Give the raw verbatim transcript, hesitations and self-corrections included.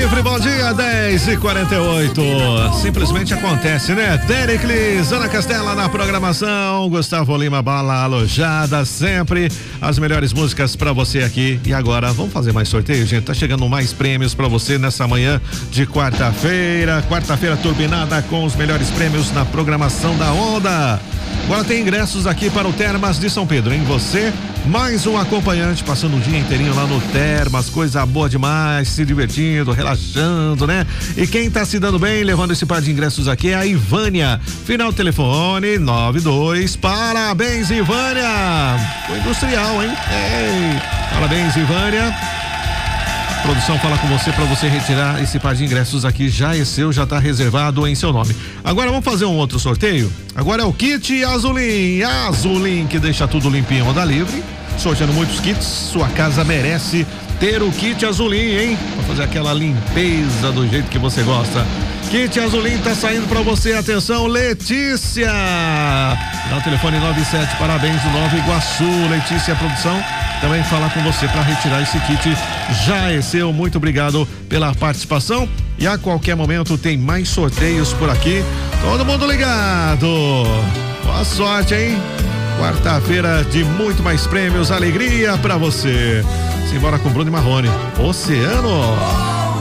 Livre, bom dia, dez e quarenta e oito. Simplesmente acontece, né? Pericles, Ana Castela na programação, Gustavo Lima, bala alojada, sempre as melhores músicas pra você aqui. E agora, vamos fazer mais sorteio, gente? Tá chegando mais prêmios pra você nessa manhã de quarta-feira. Quarta-feira turbinada com os melhores prêmios na programação da Onda. Agora tem ingressos aqui para o Termas de São Pedro, hein? Você, mais um acompanhante, passando o dia inteirinho lá no Termas, coisa boa demais, se divertindo, relaxando, né? E quem tá se dando bem, levando esse par de ingressos aqui é a Ivânia. Final telefone nove dois. Parabéns, Ivânia! Foi industrial, hein? Ei, parabéns, Ivânia. A produção fala com você para você retirar esse par de ingressos aqui, já é seu, já tá reservado em seu nome. Agora vamos fazer um outro sorteio. Agora é o kit Azulim, Azulim que deixa tudo limpinho, Onda Livre, sorteando muitos kits. Sua casa merece ter o kit Azulim, hein? Pra fazer aquela limpeza do jeito que você gosta. Kit Azulim tá saindo pra você, atenção, Letícia. Dá o telefone nove sete, parabéns do Nova Iguaçu, Letícia, produção também fala com você para retirar esse kit, já é seu. Muito obrigado pela participação e a qualquer momento tem mais sorteios por aqui. Todo mundo ligado. Boa sorte, hein? Quarta-feira de muito mais prêmios, alegria para você. Simbora com Bruno e Marrone, Oceano.